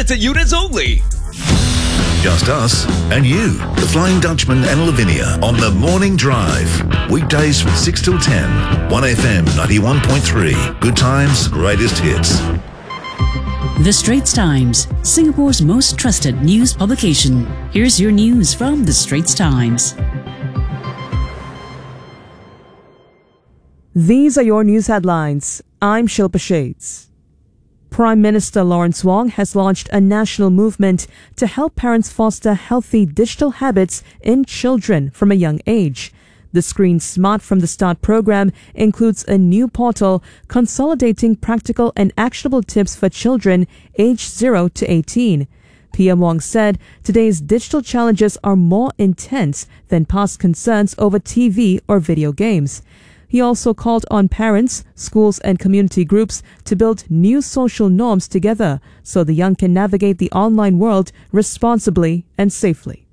limited units only. Just us and you, the Flying Dutchman and Lavinia on the Morning Drive. Weekdays from 6 till 10, 1FM 91.3. Good times, greatest hits. The Straits Times, Singapore's most trusted news publication. Here's your news from The Straits Times. These are your news headlines. I'm Shilpa Shades. Prime Minister Lawrence Wong has launched a national movement to help parents foster healthy digital habits in children from a young age. The Screen Smart from the Start program includes a new portal consolidating practical and actionable tips for children aged 0 to 18. PM Wong said today's digital challenges are more intense than past concerns over TV or video games. He also called on parents, schools and community groups to build new social norms together so the young can navigate the online world responsibly and safely.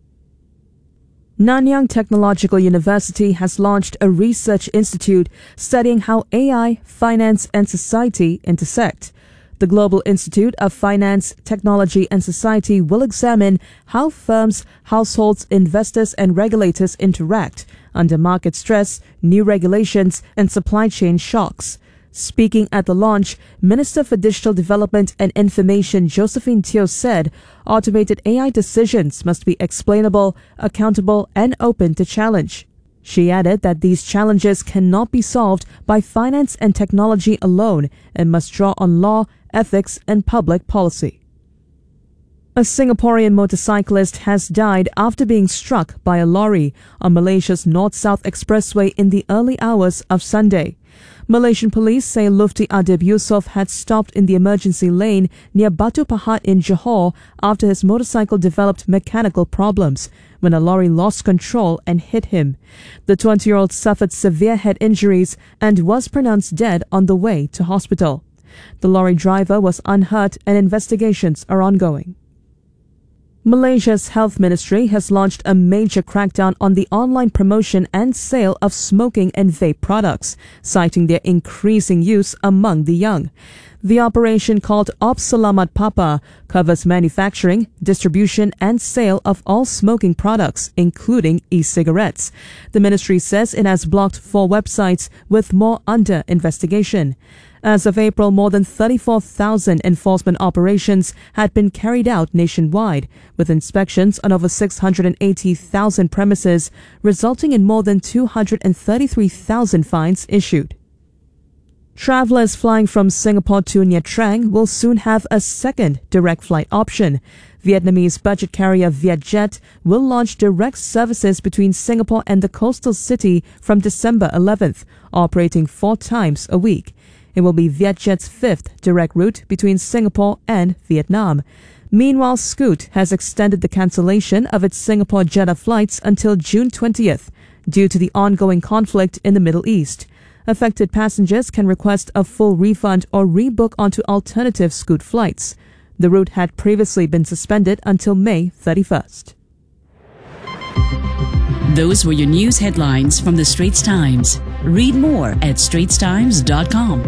Nanyang Technological University has launched a research institute studying how AI, finance and society intersect. The Global Institute of Finance, Technology and Society will examine how firms, households, investors and regulators interact under market stress, new regulations and supply chain shocks. Speaking at the launch, Minister for Digital Development and Information Josephine Teo said automated AI decisions must be explainable, accountable and open to challenge. She added that these challenges cannot be solved by finance and technology alone and must draw on law, ethics and public policy. A Singaporean motorcyclist has died after being struck by a lorry on Malaysia's North-South Expressway in the early hours of Sunday. Malaysian police say Lufti Adib Yusof had stopped in the emergency lane near Batu Pahat in Johor after his motorcycle developed mechanical problems when a lorry lost control and hit him. The 20-year-old suffered severe head injuries and was pronounced dead on the way to hospital. The lorry driver was unhurt and investigations are ongoing. Malaysia's Health Ministry has launched a major crackdown on the online promotion and sale of smoking and vape products, citing their increasing use among the young. The operation, called Ops Selamat Papa, covers manufacturing, distribution and sale of all smoking products, including e-cigarettes. The ministry says it has blocked 4 websites, with more under investigation. As of April, more than 34,000 enforcement operations had been carried out nationwide, with inspections on over 680,000 premises, resulting in more than 233,000 fines issued. Travellers flying from Singapore to Nha Trang will soon have a second direct flight option. Vietnamese budget carrier Vietjet will launch direct services between Singapore and the coastal city from December 11th, operating 4 times a week. It will be Vietjet's 5th direct route between Singapore and Vietnam. Meanwhile, Scoot has extended the cancellation of its Singapore-Jeddah flights until June 20th due to the ongoing conflict in the Middle East. Affected passengers can request a full refund or rebook onto alternative Scoot flights. The route had previously been suspended until May 31st. Those were your news headlines from The Straits Times. Read more at straitstimes.com.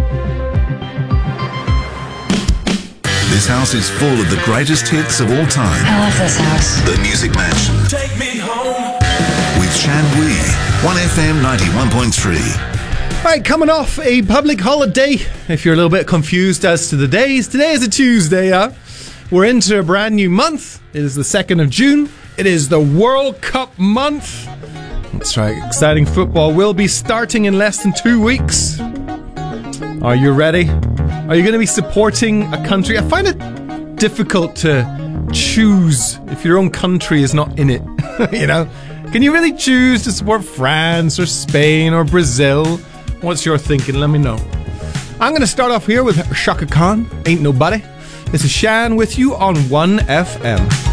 This house is full of the greatest hits of all time. I love this house. The Music Mansion. Take me home. With Shan Wee, 1FM 91.3. All right, coming off a public holiday. If you're a little bit confused as to the days, today is a Tuesday. We're into a brand new month. It is the 2nd of June. It is the World Cup month. That's right, exciting football will be starting in less than 2 weeks. Are you ready? Are you going to be supporting a country? I find it difficult to choose if your own country is not in it. You know? Can you really choose to support France or Spain or Brazil? What's your thinking? Let me know. I'm going to start off here with Shaka Khan, Ain't Nobody. This is Shan with you on 1FM.